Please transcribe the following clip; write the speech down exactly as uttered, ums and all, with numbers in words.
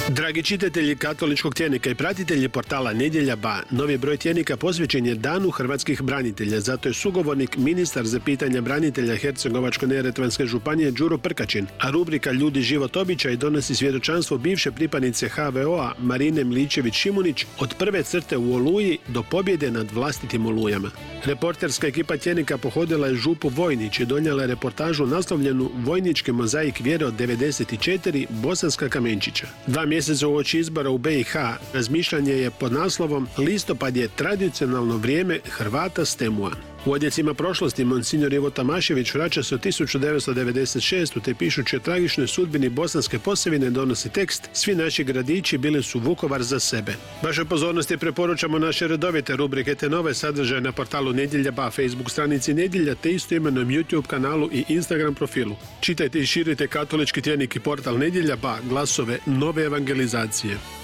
Dragi čitatelji katoličkog tjednika i pratitelji portala Nedjelja ba, novi broj tjednika posvećen je Danu hrvatskih branitelja, zato je sugovornik ministar za pitanja branitelja Hercegovačko-neretvanske županije Đuro Prkačin, a rubrika Ljudi život običaj donosi svjedočanstvo bivše pripadnice ha ve o a Marine Mličević-Šimunić od prve crte u Oluji do pobjede nad vlastitim olujama. Reporterska ekipa tjednika pohodila je župu Vojnić i donijela reportažu naslovljenu Vojnički mozaik vjere od devedeset četiri Bosanska Kamenčića. Dva mjeseca uoči izbora u be i ha razmišljanje je pod naslovom Listopad je tradicionalno vrijeme Hrvata s Temua. U odjecima prošlosti Monsignor Ivo Tamašević vraća se u tisuću devetsto devedeset šeste. te pišući o tragičnoj sudbini Bosanske Posavine donosi tekst Svi naši gradići bili su Vukovar za sebe. Vašoj pozornosti preporučamo naše redovite rubrike te nove sadržaje na portalu Nedjelja ba, Facebook stranici Nedjelja te istoimenom YouTube kanalu i Instagram profilu. Čitajte i širite katolički tjednik i portal Nedjelja ba, glasove nove evangelizacije.